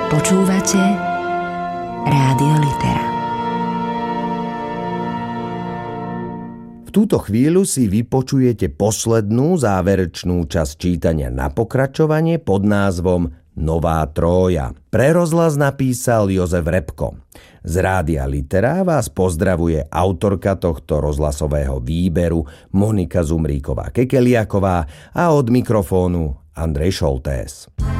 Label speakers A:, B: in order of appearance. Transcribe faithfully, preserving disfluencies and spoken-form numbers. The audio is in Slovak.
A: Počúvate Rádio Litera.
B: V túto chvíľu si vypočujete poslednú záverečnú časť čítania na pokračovanie pod názvom Nová Trója. Pre rozhlas napísal Jozef Repko. Z Rádia Litera vás pozdravuje autorka tohto rozhlasového výberu Monika Zumríková-Kekeliaková a od mikrofónu Andrej Šoltés.